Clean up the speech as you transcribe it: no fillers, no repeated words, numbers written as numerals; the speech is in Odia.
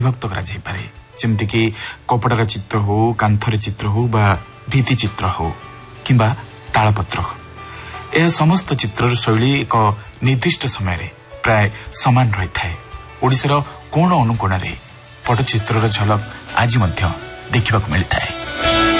ବିଭକ୍ତ କରାଯାଇପାରେ ଯେମିତିକି କପଡ଼ାର ଚିତ୍ର ହଉ କାନ୍ଥର ଚିତ୍ର ହଉ ବା ଭିତ୍ତି ଚିତ୍ର ହଉ କିମ୍ବା ତାଳପତ୍ର ହଉ ଏହା ସମସ୍ତ ଚିତ୍ରର ଶୈଳୀ ଏକ ନିର୍ଦ୍ଦିଷ୍ଟ ସମୟରେ ପ୍ରାୟ ସମାନ ରହିଥାଏ। ଓଡ଼ିଶାର କୋଣ ଅନୁକୋଣରେ ପଟ୍ଟଚିତ୍ରର ଝଲକ ଆଜି ମଧ୍ୟ ଦେଖିବାକୁ ମିଳିଥାଏ।